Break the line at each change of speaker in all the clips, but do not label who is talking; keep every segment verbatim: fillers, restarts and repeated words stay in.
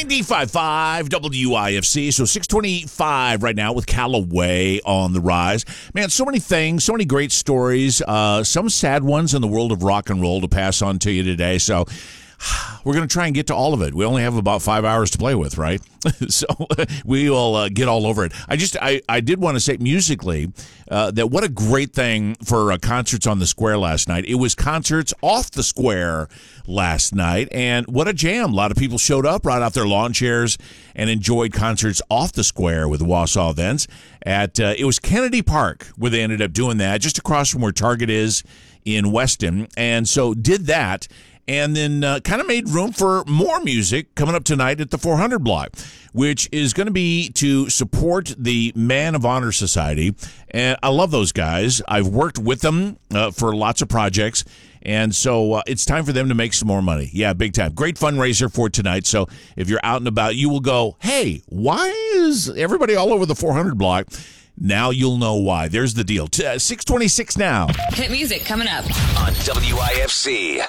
D five five W I F C. So six twenty-five right now with Callaway on the rise. Man, so many things, so many great stories, uh, some sad ones in the world of rock and roll to pass on to you today. So we're going to try and get to all of it. We only have about five hours to play with, right? So we will uh, get all over it. I just, I, I did want to say musically uh, that what a great thing for uh, concerts on the square last night. It was concerts off the square last night, and what a jam. A lot of people showed up, brought out their lawn chairs, and enjoyed concerts off the square with the Wausau events. At uh, it was Kennedy Park where they ended up doing that, just across from where Target is in Weston, and so did that. And then uh, kind of made room for more music coming up tonight at the four hundred block, which is going to be to support the Man of Honor Society. And I love those guys. I've worked with them uh, for lots of projects. And so uh, it's time for them to make some more money. Yeah, big time. Great fundraiser for tonight. So if you're out and about, you will go, hey, why is everybody all over the four hundred block? Now you'll know why. There's the deal. T- uh, six twenty-six now.
Hit music coming up
on W I F C.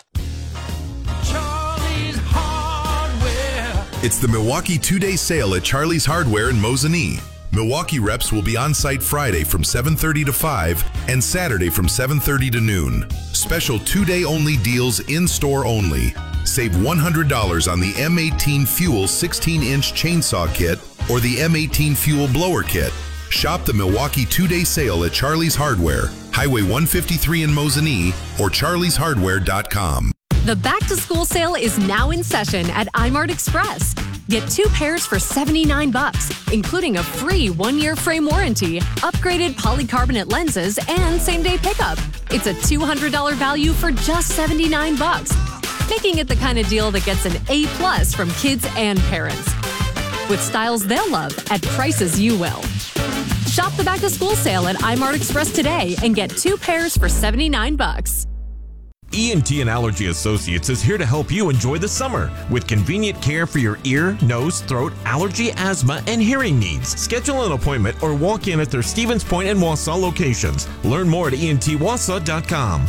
Charlie's Hardware.
It's the Milwaukee two-day sale at Charlie's Hardware in Mosinee. Milwaukee reps will be on site Friday from seven thirty to five and Saturday from seven thirty to noon. Special two-day only deals in-store only. Save one hundred dollars on the M eighteen Fuel sixteen inch chainsaw kit or the M eighteen Fuel blower kit. Shop the Milwaukee two-day sale at Charlie's Hardware, Highway one fifty-three in Mosinee, or charlies hardware dot com.
The back-to-school sale is now in session at iMart Express. Get two pairs for seventy-nine bucks, including a free one-year frame warranty, upgraded polycarbonate lenses, and same-day pickup. It's a two hundred dollars value for just seventy-nine bucks, making it the kind of deal that gets an A plus from kids and parents. With styles they'll love at prices you will. Shop the back-to-school sale at iMart Express today and get two pairs for seventy-nine bucks.
E N T and Allergy Associates is here to help you enjoy the summer with convenient care for your ear, nose, throat, allergy, asthma, and hearing needs. Schedule an appointment or walk in at their Stevens Point and Wausau locations. Learn more at E N T wausau dot com.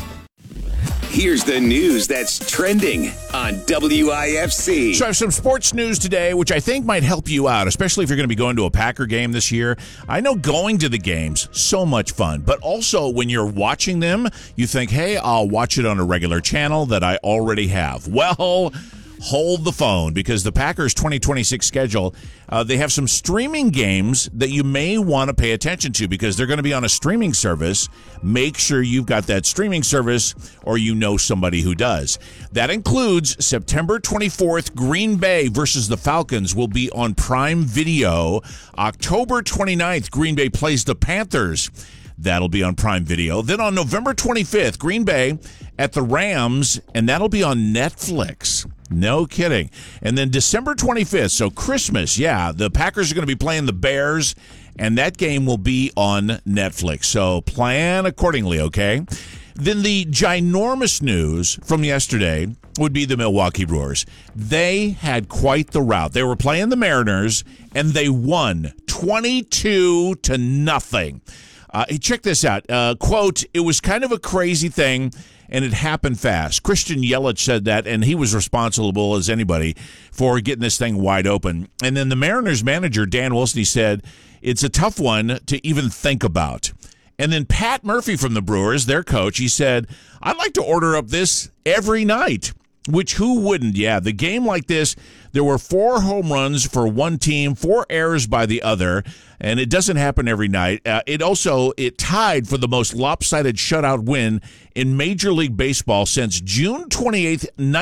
Here's the news that's trending on W I F C.
So I have some sports news today, which I think might help you out, especially if you're going to be going to a Packer game this year. I know going to the games, so much fun, but also when you're watching them, you think, hey, I'll watch it on a regular channel that I already have. Well, hold the phone, because the Packers' twenty twenty-six schedule, uh, they have some streaming games that you may want to pay attention to because they're going to be on a streaming service. Make sure you've got that streaming service or you know somebody who does. That includes September twenty-fourth, Green Bay versus the Falcons will be on Prime Video. October twenty-ninth, Green Bay plays the Panthers. That'll be on Prime Video. Then on November twenty-fifth, Green Bay at the Rams, and that'll be on Netflix. No kidding. And then December twenty-fifth, so Christmas, yeah, the Packers are going to be playing the Bears, and that game will be on Netflix. So plan accordingly, okay? Then the ginormous news from yesterday would be the Milwaukee Brewers. They had quite the rout. They were playing the Mariners, and they won twenty-two to nothing. Uh, check this out. Uh, quote, it was kind of a crazy thing, and it happened fast. Christian Yelich said that, and he was responsible as anybody for getting this thing wide open. And then the Mariners manager, Dan Wilson, said, it's a tough one to even think about. And then Pat Murphy from the Brewers, their coach, he said, I'd like to order up this every night. Which who wouldn't? Yeah, the game like this, there were four home runs for one team, four errors by the other, and it doesn't happen every night. Uh, it also, it tied for the most lopsided shutout win in Major League Baseball since June twenty-eighth,